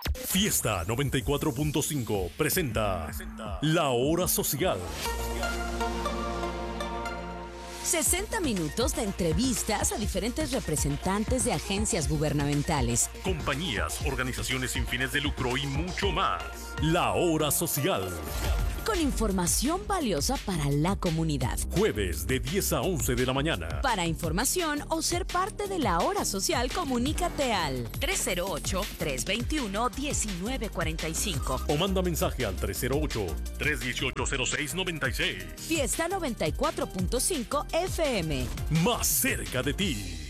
Fiesta 94.5 presenta La Hora Social. 60 minutos de entrevistas a diferentes representantes de agencias gubernamentales, Compañías, organizaciones sin fines de lucro y mucho más. La Hora Social. con información valiosa para la comunidad. Jueves de 10 a 11 de la mañana. Para información o ser parte de la Hora Social, comunícate al 308-321-1945. O manda mensaje al 308-318-0696. Fiesta 94.5 FM. Más cerca de ti.